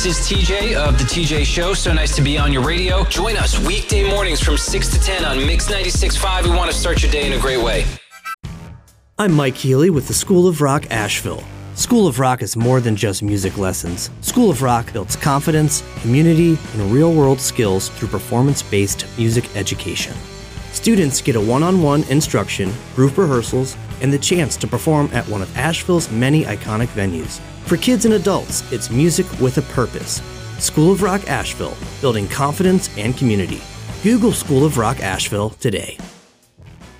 This is TJ of The TJ Show. So nice to be on your radio. Join us weekday mornings from 6 to 10 on Mix 96.5. We want to start your day in a great way. I'm Mike Healy with the School of Rock Asheville. School of Rock is more than just music lessons. School of Rock builds confidence, community, and real-world skills through performance-based music education. Students get a one-on-one instruction, group rehearsals, and the chance to perform at one of Asheville's many iconic venues. For kids and adults, it's music with a purpose. School of Rock Asheville, building confidence and community. Google School of Rock Asheville today.